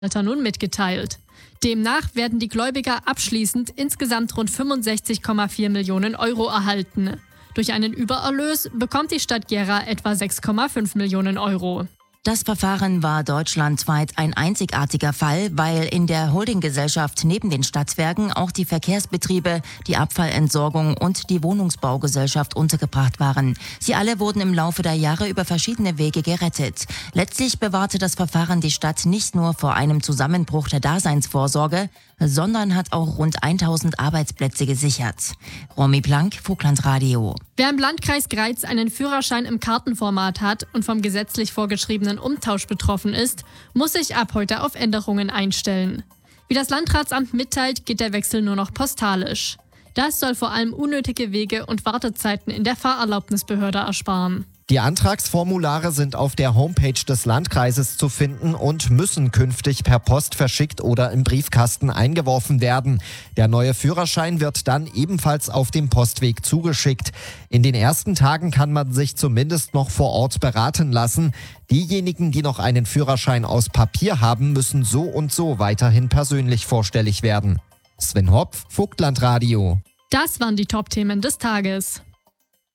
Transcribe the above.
nun mitgeteilt. Demnach werden die Gläubiger abschließend insgesamt rund 65,4 Millionen Euro erhalten. Durch einen Übererlös bekommt die Stadt Gera etwa 6,5 Millionen Euro. Das Verfahren war deutschlandweit ein einzigartiger Fall, weil in der Holdinggesellschaft neben den Stadtwerken auch die Verkehrsbetriebe, die Abfallentsorgung und die Wohnungsbaugesellschaft untergebracht waren. Sie alle wurden im Laufe der Jahre über verschiedene Wege gerettet. Letztlich bewahrte das Verfahren die Stadt nicht nur vor einem Zusammenbruch der Daseinsvorsorge, sondern hat auch rund 1000 Arbeitsplätze gesichert. Romy Plank, Vogtlandradio. Wer im Landkreis Greiz einen Führerschein im Kartenformat hat und vom gesetzlich vorgeschriebenen Umtausch betroffen ist, muss sich ab heute auf Änderungen einstellen. Wie das Landratsamt mitteilt, geht der Wechsel nur noch postalisch. Das soll vor allem unnötige Wege und Wartezeiten in der Fahrerlaubnisbehörde ersparen. Die Antragsformulare sind auf der Homepage des Landkreises zu finden und müssen künftig per Post verschickt oder im Briefkasten eingeworfen werden. Der neue Führerschein wird dann ebenfalls auf dem Postweg zugeschickt. In den ersten Tagen kann man sich zumindest noch vor Ort beraten lassen. Diejenigen, die noch einen Führerschein aus Papier haben, müssen so und so weiterhin persönlich vorstellig werden. Sven Hopf, Vogtlandradio. Das waren die Top-Themen des Tages.